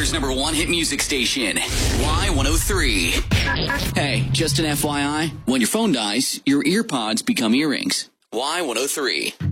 Denver's #1 hit music station, Y103. Hey, just an FYI, when your phone dies, your ear pods become earrings. Y103.